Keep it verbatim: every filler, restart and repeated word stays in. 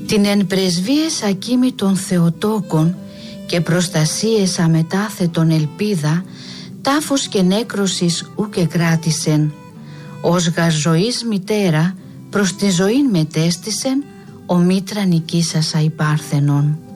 Την εν πρεσβείες ακίμη των Θεοτόκων και προστασίες αμετάθετον ελπίδα, τάφος και νέκρωσης ούκ εκράτησεν. Ως γαρ ζωής μητέρα προς τη ζωήν μετέστησεν, ο μήτρα νικήσασα υπάρθενον.